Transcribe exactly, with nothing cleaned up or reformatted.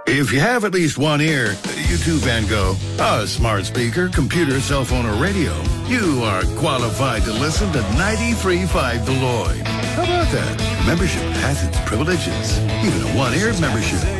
If you have at least one ear, you too, Van Gogh, a smart speaker, computer, cell phone, or radio, you are qualified to listen to ninety-three point five The Lloyd. How about that? Membership has its privileges, even a one-ear membership.